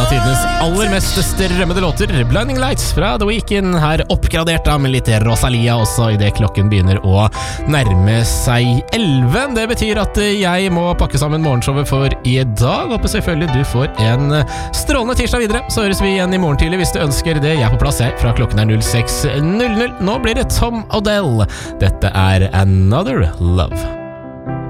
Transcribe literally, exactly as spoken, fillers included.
av tidenes aller mest strømmede låter, Blinding Lights fra The Weeknd, her oppgradert da med litt Rosalia også i det klokken begynner å nærme seg elleve. Det betyr at jeg må pakke sammen morgenshowet for i dag. Håper selvfølgelig du får en strålende tirsdag videre. Så høres vi igjen i morgen tidlig hvis du ønsker det. Jeg er på plass jeg, fra klokken er null seks null null. Nå blir det Tom Odell. Dette er Another Love.